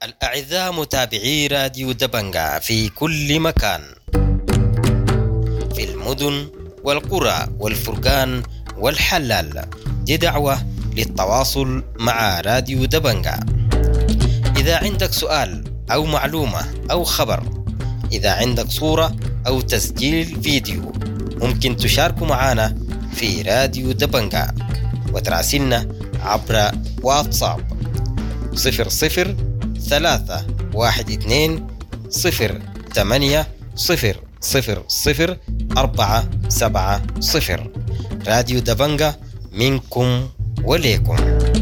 الأعزاء متابعي راديو دبنجة في كل مكان، في المدن والقرى والفرقان والحلال، دي دعوة للتواصل مع راديو دبنجة. إذا عندك سؤال أو معلومة أو خبر، إذا عندك صورة أو تسجيل فيديو، ممكن تشاركوا معنا في راديو دبنجة وتراسلنا عبر واتساب 00312080000470. راديو دبنجة منكم وليكم.